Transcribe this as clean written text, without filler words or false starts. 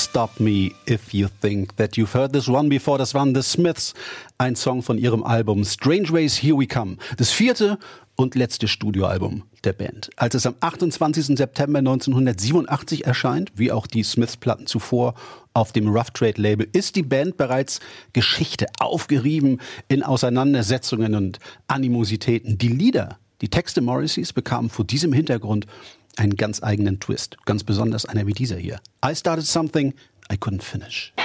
Stop Me If You Think That You've Heard This One Before. Das waren The Smiths, ein Song von ihrem Album Strange Ways, Here We Come. Das 4. und letzte Studioalbum der Band. Als es am 28. September 1987 erscheint, wie auch die Smiths-Platten zuvor auf dem Rough Trade Label, ist die Band bereits Geschichte, aufgerieben in Auseinandersetzungen und Animositäten. Die Lieder, die Texte Morrisseys bekamen vor diesem Hintergrund einen ganz eigenen Twist. Ganz besonders einer wie dieser hier. I started something I couldn't finish.